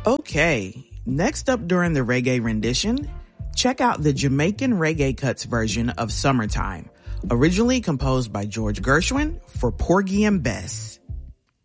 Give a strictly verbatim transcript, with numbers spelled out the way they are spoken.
Okay, next up during the reggae rendition, check out the Jamaican Reggae Cuts version of Summertime, originally composed by George Gershwin for Porgy and Bess.